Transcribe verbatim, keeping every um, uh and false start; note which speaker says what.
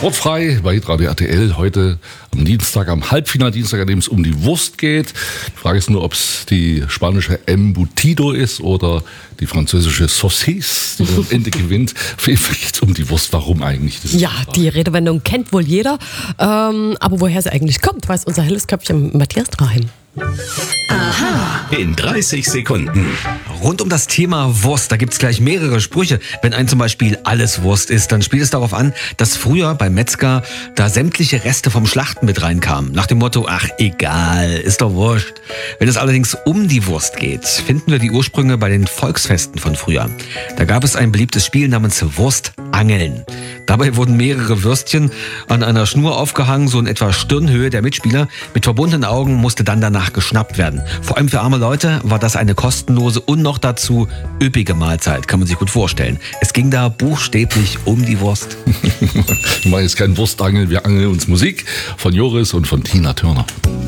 Speaker 1: Sportfrei bei Radio R T L heute am Dienstag, am Halbfinaldienstag, an dem es um die Wurst geht. Die Frage ist nur, ob es die spanische Embutido ist oder die französische Saucisse, die am Ende gewinnt. Auf jeden Fall geht es um die Wurst. Warum eigentlich? Das
Speaker 2: ja, die Redewendung kennt wohl jeder. Ähm, aber woher sie eigentlich kommt, weiß unser helles Köpfchen Matthias Draheim.
Speaker 3: Aha. In dreißig Sekunden.
Speaker 4: Rund um das Thema Wurst, da gibt's gleich mehrere Sprüche. Wenn ein zum Beispiel alles Wurst ist, dann spielt es darauf an, dass früher beim Metzger da sämtliche Reste vom Schlachten mit reinkamen. Nach dem Motto, ach egal, ist doch wurscht. Wenn es allerdings um die Wurst geht, finden wir die Ursprünge bei den Volksfesten von früher. Da gab es ein beliebtes Spiel namens Wurstangeln. Dabei wurden mehrere Würstchen an einer Schnur aufgehangen, so in etwa Stirnhöhe der Mitspieler. Mit verbundenen Augen musste dann danach geschnappt werden. Vor allem für arme Leute war das eine kostenlose und noch dazu üppige Mahlzeit, kann man sich gut vorstellen. Es ging da buchstäblich um die Wurst.
Speaker 1: Wir machen jetzt kein Wurstangeln, wir angeln uns Musik von Joris und von Tina Turner.